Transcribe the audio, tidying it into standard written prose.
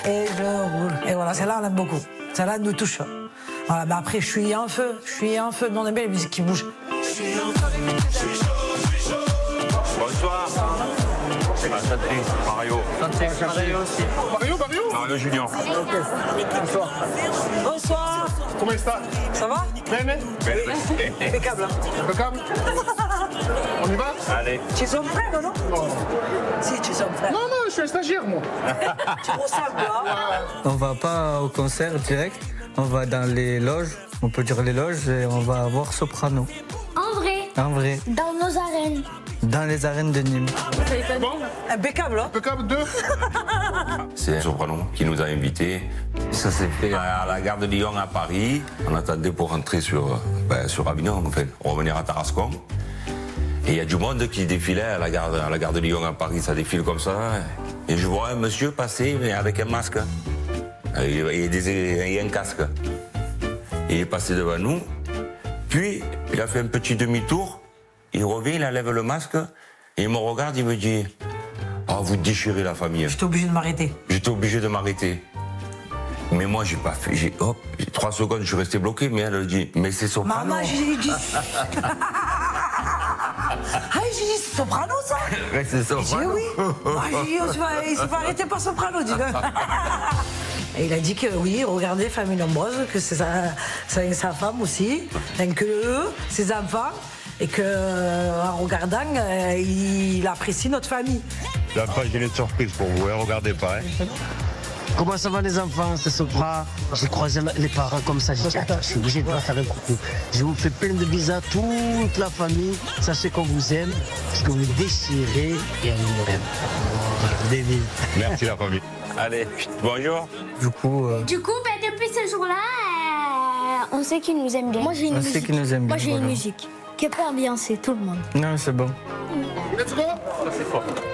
et je roule. Et voilà, celle-là, on aime beaucoup. Celle-là, elle nous touche. Voilà, mais après, je suis en feu. Nous, on aime bien les musiques qui bougent. Bonsoir. Santé, Mario. Santé, Mario aussi. Mario Junior. Bonsoir. Bonsoir. Comment está? Ça va? Bene? Impeccable. Impeccable? On y va? Allez. Tu es son frère, non? Non. Si, tu es son frère. Non, je suis un stagiaire, moi. Tu ressembles, hein? On va pas au concert direct, on va dans les loges, on peut dire les loges, et on va voir Soprano. En vrai, En vrai, dans nos arènes. dans les arènes de Nîmes. Bon, Impeccable, hein? impeccable 2. C'est un soprano qui nous a invités. Ça s'est fait à la gare de Lyon à Paris. On attendait pour rentrer sur Avignon, enfin, revenir à Tarascon. Et il y a du monde qui défilait à la gare de Lyon à Paris, ça défile comme ça. Et je vois un monsieur passer mais avec un masque et un casque. Il est passé devant nous, puis il a fait un petit demi-tour, il revient, il enlève le masque, et il me regarde, il me dit « Ah, vous déchirez la famille ». J'étais obligé de m'arrêter. J'étais obligé de m'arrêter. Mais moi, j'ai pas fait. 3 secondes, je suis resté bloqué, mais elle dit « Mais c'est Soprano ». Maman, j'ai dit... Ah, j'ai dit, c'est Soprano, ça? Ouais, c'est J'ai dit Soprano. oui. Ah, j'ai dit, il s'est pas arrêté par Soprano, dis-le. Et il a dit que oui, regardez, famille nombreuse, que c'est sa femme aussi, que eux, ses enfants, et qu'en regardant, il apprécie notre famille. Là, j'ai une surprise pour vous, hein, regardez pas. Hein. Comment ça va les enfants, c'est Sopra. J'ai croisé les parents comme ça, j'ai dit attends, je suis obligé de leur faire un coucou. Je vous fais plein de bisous à toute la famille. Sachez qu'on vous aime, que vous déchirez et on vous aime. Des bisous. Merci la famille. Allez, bonjour. Du coup, Depuis ce jour-là, on sait qu'ils nous aiment bien. Moi, j'ai une on sait qu'ils nous aiment bien. Moi, j'ai une voilà. musique qui peut ambiancer tout le monde. Non, c'est bon. Let's go.